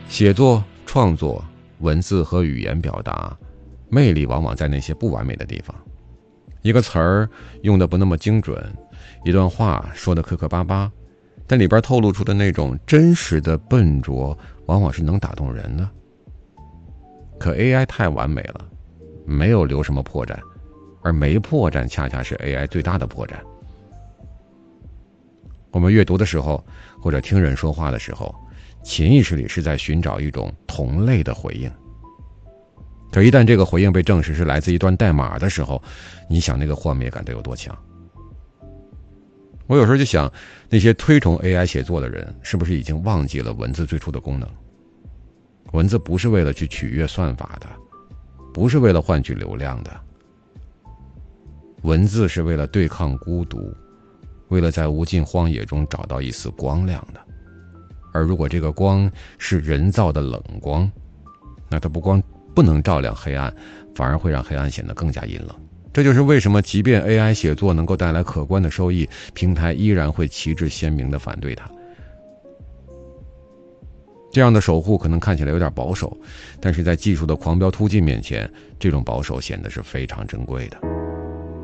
写作、创作、文字和语言表达，魅力往往在那些不完美的地方。一个词儿用的不那么精准，一段话说的磕磕巴巴，但里边透露出的那种真实的笨拙，往往是能打动人的。可 AI 太完美了，没有留什么破绽，而没破绽恰恰是 AI 最大的破绽。我们阅读的时候，或者听人说话的时候，潜意识里是在寻找一种同类的回应。可一旦这个回应被证实是来自一段代码的时候，你想那个幻灭感得有多强？我有时候就想，那些推崇 AI 写作的人，是不是已经忘记了文字最初的功能？文字不是为了去取悦算法的，不是为了换取流量的。文字是为了对抗孤独，为了在无尽荒野中找到一丝光亮的。而如果这个光是人造的冷光，那它不光不能照亮黑暗，反而会让黑暗显得更加阴冷。这就是为什么即便 AI 写作能够带来可观的收益，平台依然会旗帜鲜明地反对它。这样的守护可能看起来有点保守，但是在技术的狂飙突进面前，这种保守显得是非常珍贵的。